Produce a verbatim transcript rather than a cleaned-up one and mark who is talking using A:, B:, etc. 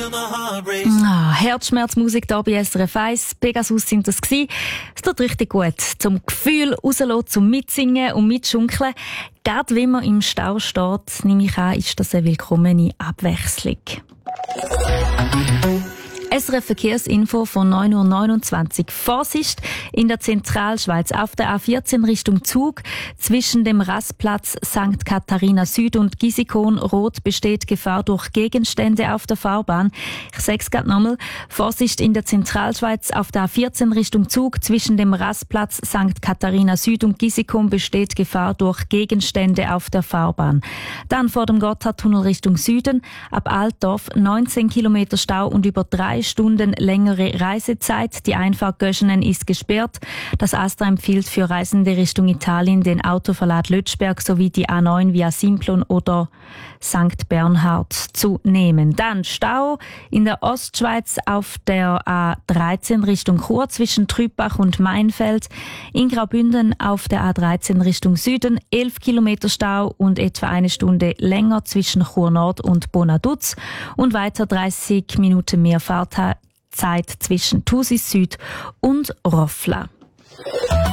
A: Ah, Herzschmerzmusik hier bei S R F eins. Pegasus sind das gsi. Es tut richtig gut. Zum Gefühl rauslassen, zum Mitsingen und Mitschunkeln. Gerade wenn man im Stau steht, nehme ich an, ist das eine willkommene Abwechslung. S R F Verkehrsinfo von neun Uhr neunundzwanzig. Vorsicht in der Zentralschweiz auf der A vierzehn Richtung Zug zwischen dem Rastplatz Sankt Katharina Süd und Gisikon Rot besteht Gefahr durch Gegenstände auf der Fahrbahn. Ich sage es gerade nochmal. Vorsicht in der Zentralschweiz auf der A vierzehn Richtung Zug zwischen dem Rastplatz Sankt Katharina Süd und Gisikon besteht Gefahr durch Gegenstände auf der Fahrbahn. Dann vor dem Gotthardtunnel Richtung Süden ab Altdorf neunzehn Kilometer Stau und über drei Stunden längere Reisezeit. Die Einfahrt Göschenen ist gesperrt. Das AStA empfiehlt für Reisende Richtung Italien den Autoverlad Lötschberg sowie die A neun via Simplon oder Sankt Bernhard zu nehmen. Dann Stau in der Ostschweiz auf der A dreizehn Richtung Chur zwischen Trübach und Mainfeld. In Graubünden auf der A dreizehn Richtung Süden elf Kilometer Stau und etwa eine Stunde länger zwischen Chur Nord und Bonaduz und weiter dreißig Minuten mehr Fahrtzeit zwischen Thusis Süd und Roffla.